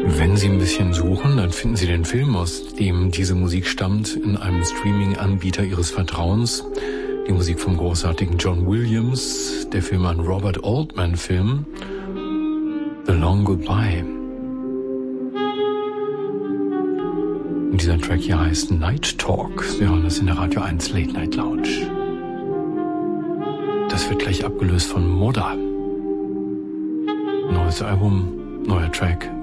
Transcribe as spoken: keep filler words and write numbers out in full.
Wenn Sie ein bisschen suchen, dann finden Sie den Film, aus dem diese Musik stammt, in einem Streaming-Anbieter Ihres Vertrauens. Die Musik vom großartigen John Williams, der Film ein Robert Altman-Film, The Long Goodbye. Und dieser Track hier heißt Night Talk. Sie hören das in der Radio eins Late Night Lounge. Das wird gleich abgelöst von Moda. Neues Album, neuer Track.